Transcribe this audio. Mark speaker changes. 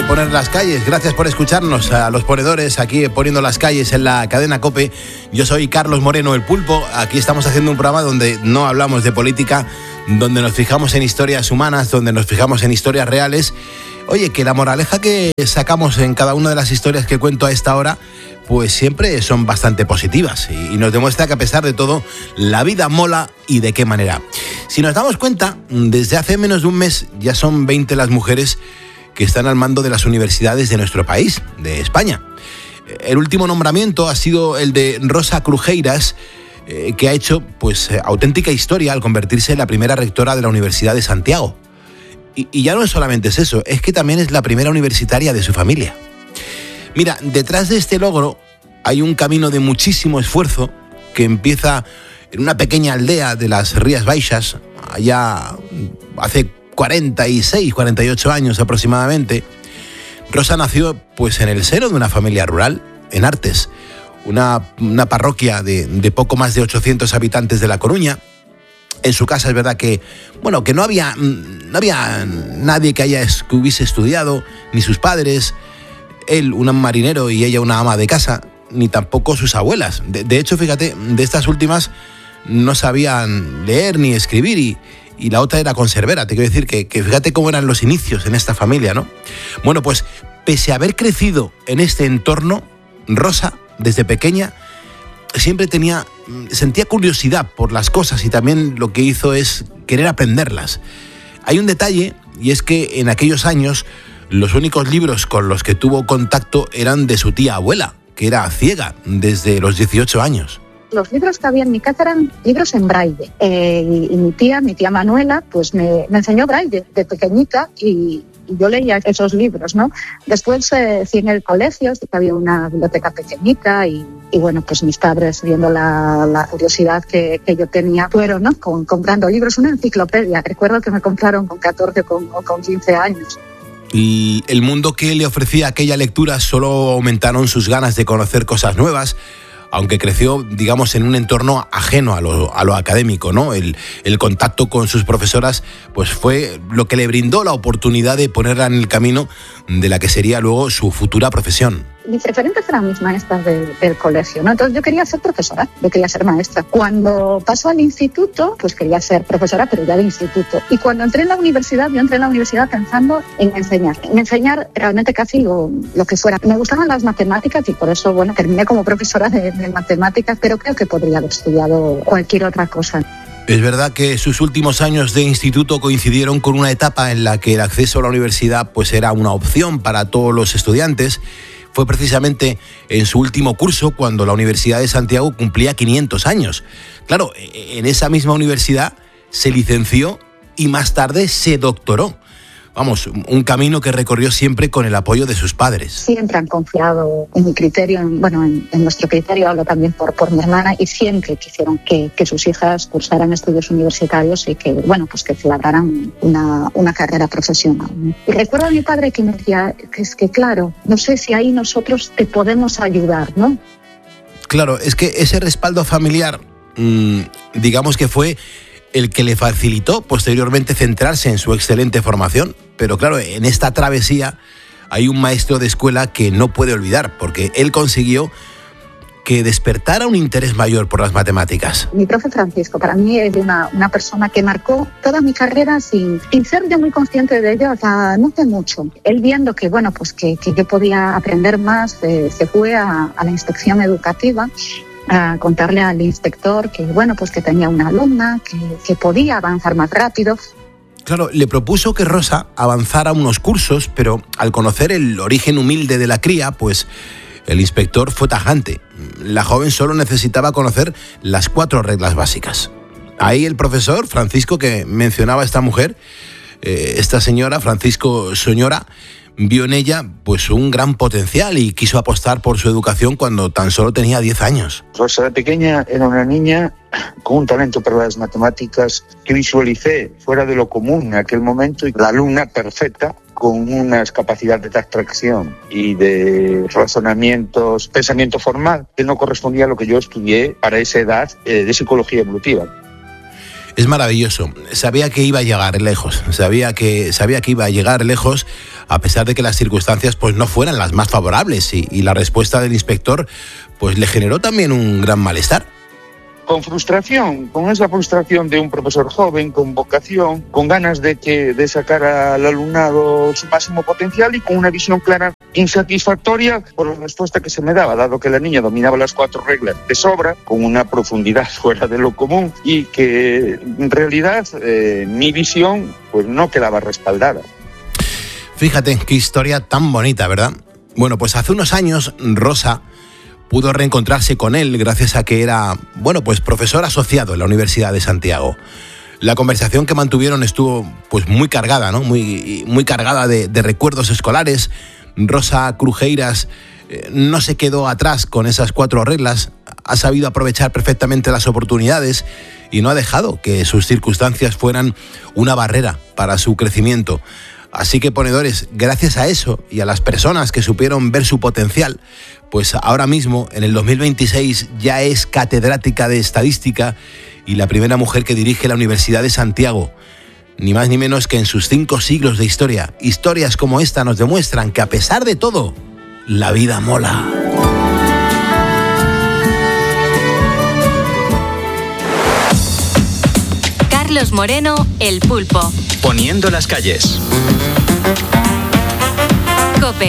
Speaker 1: Poner las Calles. Gracias por escucharnos, a los ponedores aquí Poniendo las Calles en la cadena COPE. Yo soy Carlos Moreno, el Pulpo. Aquí estamos haciendo un programa donde no hablamos de política, donde nos fijamos en historias humanas, donde nos fijamos en historias reales. Oye, que la moraleja que sacamos en cada una de las historias que cuento a esta hora, pues siempre son bastante positivas y nos demuestra que a pesar de todo, la vida mola y de qué manera. Si nos damos cuenta, desde hace menos de un mes ya son 20 las mujeres que están al mando de las universidades de nuestro país, de España. El último nombramiento ha sido el de Rosa Crujeiras, que ha hecho pues auténtica historia al convertirse en la primera rectora de la Universidad de Santiago. Y ya no solamente es eso, es que también es la primera universitaria de su familia. Mira, detrás de este logro hay un camino de muchísimo esfuerzo que empieza en una pequeña aldea de las Rías Baixas, allá hace 46, 48 años aproximadamente. Rosa nació pues en el seno de una familia rural, en Artes, una parroquia de poco más de 800 habitantes de La Coruña. En su casa es verdad que, bueno, que no había nadie que hubiese estudiado, ni sus padres, él un marinero y ella una ama de casa, ni tampoco sus abuelas. De hecho, fíjate, de estas últimas no sabían leer ni escribir y la otra era conservera. Te quiero decir que fíjate cómo eran los inicios en esta familia, ¿no? Bueno, pues pese a haber crecido en este entorno, Rosa, desde pequeña, siempre sentía curiosidad por las cosas y también lo que hizo es querer aprenderlas. Hay un detalle, y es que en aquellos años los únicos libros con los que tuvo contacto eran de su tía abuela, que era ciega desde los 18 años.
Speaker 2: Los libros que había en mi casa eran libros en braille. Y mi tía Manuela, pues me enseñó braille de pequeñita y yo leía esos libros, ¿no? Después, sí, en el colegio sí que había una biblioteca pequeñita y bueno, pues mis padres, viendo la curiosidad que yo tenía, fueron, ¿no? comprando libros, una enciclopedia. Recuerdo que me compraron con 14 o con 15 años.
Speaker 1: Y el mundo que le ofrecía aquella lectura solo aumentaron sus ganas de conocer cosas nuevas, aunque creció, digamos, en un entorno ajeno a lo académico, ¿no? El contacto con sus profesoras pues fue lo que le brindó la oportunidad de ponerla en el camino de la que sería luego su futura profesión.
Speaker 2: Mis referentes eran mis maestras del colegio, ¿no? Entonces yo quería ser profesora, yo quería ser maestra. Cuando paso al instituto, pues quería ser profesora, pero ya de instituto. Y cuando entré en la universidad, yo entré en la universidad pensando en enseñar realmente casi lo que fuera. Me gustaban las matemáticas y por eso, bueno, terminé como profesora de matemáticas, pero creo que podría haber estudiado cualquier otra cosa.
Speaker 1: Es verdad que sus últimos años de instituto coincidieron con una etapa en la que el acceso a la universidad pues era una opción para todos los estudiantes. Fue precisamente en su último curso cuando la Universidad de Santiago cumplía 500 años. Claro, en esa misma universidad se licenció y más tarde se doctoró. Vamos, un camino que recorrió siempre con el apoyo de sus padres.
Speaker 2: Siempre han confiado en mi criterio, en nuestro criterio, hablo también por mi hermana, y siempre quisieron que sus hijas cursaran estudios universitarios y que, bueno, pues que celebraran una carrera profesional, ¿no? Y recuerdo a mi padre que me decía que es que, claro, no sé si ahí nosotros te podemos ayudar, ¿no?
Speaker 1: Claro, es que ese respaldo familiar, digamos que fue el que le facilitó posteriormente centrarse en su excelente formación. Pero claro, en esta travesía hay un maestro de escuela que no puede olvidar, porque él consiguió que despertara un interés mayor por las matemáticas.
Speaker 2: Mi profe Francisco, para mí es una persona que marcó toda mi carrera sin ser yo muy consciente de ello, hasta no hace mucho. Él viendo que, bueno, pues que yo podía aprender más, se fue a la inspección educativa a contarle al inspector que, bueno, pues que tenía una alumna que podía avanzar más rápido.
Speaker 1: Claro, le propuso que Rosa avanzara unos cursos, pero al conocer el origen humilde de la cría, pues el inspector fue tajante. La joven solo necesitaba conocer las 4 reglas básicas. Ahí el profesor Francisco, que mencionaba a esta mujer, esta señora, Francisco Soñora, vio en ella pues un gran potencial y quiso apostar por su educación cuando tan solo tenía 10 años.
Speaker 3: Rosa de pequeña era una niña con un talento para las matemáticas que visualicé fuera de lo común en aquel momento, y la alumna perfecta con unas capacidades de abstracción y de razonamientos, pensamiento formal, que no correspondía a lo que yo estudié para esa edad de psicología evolutiva.
Speaker 1: Es maravilloso. Sabía que iba a llegar lejos, sabía que iba a llegar lejos, a pesar de que las circunstancias pues no fueran las más favorables, y la respuesta del inspector pues le generó también un gran malestar.
Speaker 3: Con frustración, con esa frustración de un profesor joven, con vocación, con ganas de sacar al alumnado su máximo potencial y con una visión clara, insatisfactoria por la respuesta que se me daba, dado que la niña dominaba las 4 reglas de sobra, con una profundidad fuera de lo común y que en realidad mi visión pues no quedaba respaldada.
Speaker 1: Fíjate, qué historia tan bonita, ¿verdad? Bueno, pues hace unos años Rosa pudo reencontrarse con él gracias a que era, pues profesor asociado en la Universidad de Santiago. La conversación que mantuvieron estuvo pues muy cargada, ¿no? Muy cargada de recuerdos escolares. Rosa Crujeiras no se quedó atrás con esas 4 reglas, ha sabido aprovechar perfectamente las oportunidades y no ha dejado que sus circunstancias fueran una barrera para su crecimiento. Así que, ponedores, gracias a eso y a las personas que supieron ver su potencial, pues ahora mismo, en el 2026, ya es catedrática de Estadística y la primera mujer que dirige la Universidad de Santiago. Ni más ni menos que en sus 5 siglos de historia. Historias como esta nos demuestran que, a pesar de todo, la vida mola.
Speaker 4: Carlos Moreno, El Pulpo.
Speaker 5: Poniendo las calles.
Speaker 4: COPE.